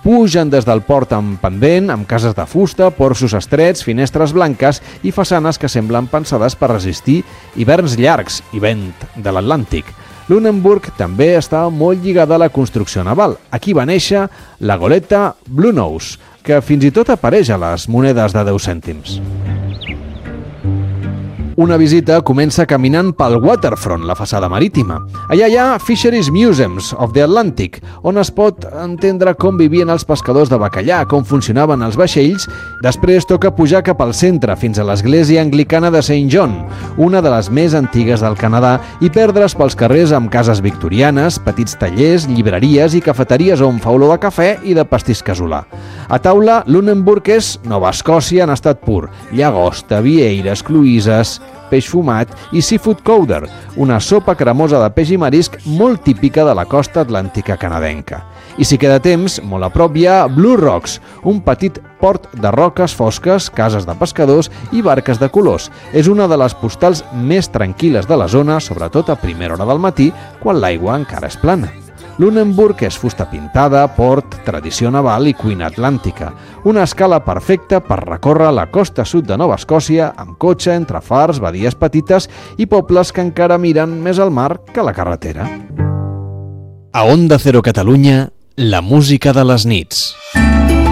Pugen des del port en pendent, amb cases de fusta, porxos estrets, finestres blanques i façanes que semblen pensades per resistir hiverns llargs i vent de l'Atlàntic. Lunenburg també està molt lligada a la construcció naval. Aquí va néixer la goleta Bluenose, que fins i tot apareix a les monedes de 10 cèntims. Una visita comença caminant pel waterfront, la façana marítima. Allà hi ha Fisheries Museums of the Atlantic, on es pot entendre com vivien els pescadors de bacallà, com funcionaven els vaixells. Després toca pujar cap al centre, fins a l'església anglicana de St. John, una de les més antigues del Canadà, i perdre's pels carrers amb cases victorianes, petits tallers, llibreries i cafeteries on fa olor de cafè i de pastís casolà. A taula, Lunenburg és Nova Escòcia en estat pur. Llagosta, vieires, cloïsses, peix fumat i seafood chowder, una sopa cremosa de peix i marisc molt típica de la costa atlàntica canadenca. I si queda temps, molt a prop hi ha Blue Rocks, un petit port de roques fosques, cases de pescadors i barques de colors. És una de les postals més tranquil·les de la zona, sobretot a primera hora del matí, quan l'aigua encara és plana. Lunenburg és fusta pintada, port, tradició naval i cuina atlàntica. Una escala perfecta per recórrer la costa sud de Nova Escòcia amb cotxe entre fars, badies petites i pobles que encara miren més al mar que a la carretera. A Onda Cero Catalunya, la música de les nits.